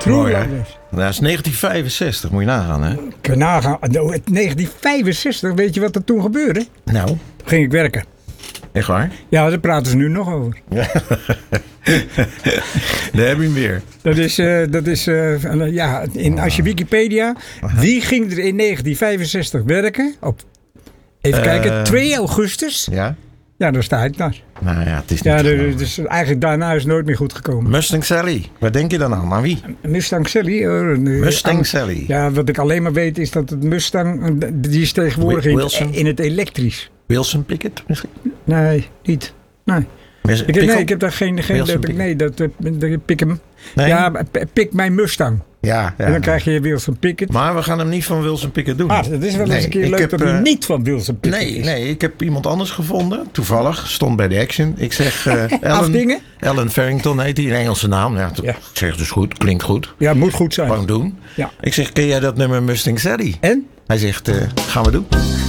Mooi, hè? True-lovers. Nou, dat is 1965, moet je nagaan, hè? Kun je nagaan. 1965, weet je wat er toen gebeurde? Nou, Toen ging ik werken. echt waar? Ja, daar praten ze nu nog over. Daar heb je hem weer. Als je Wikipedia... Wie ging er in 1965 werken? Even kijken, 2 augustus. Ja? Ja, daar sta ik daar. Nou ja, het is niet Ja, te geloven. dus eigenlijk daarna is het nooit meer goed gekomen. Mustang Sally. Waar denk je dan aan? Aan wie? Mustang Sally. Mustang Sally. Ja, wat ik alleen maar weet is dat het Mustang... Die is tegenwoordig Wilson? in het elektrisch. Wilson Pickett misschien? Nee, niet. Nee. Ik heb daar geen Wilson pik hem. Nee? Ja, pik mijn Mustang. Ja. En dan krijg je Wilson Pickett. Maar we gaan hem niet van Wilson Pickett doen. Dat is wel eens een keer ik leuk heb, dat hij niet van Wilson Pickett is. Nee, ik heb iemand anders gevonden. Toevallig, stond bij de Action. Ik zeg Afdingen? Ellen Farrington heet die, een Engelse naam. Ja, Ja. Ik zeg dus goed, klinkt goed. Ja, moet goed zijn. Kan ik doen. Ja. Ik zeg, ken jij dat nummer Mustang Sally? En? Hij zegt, gaan we doen.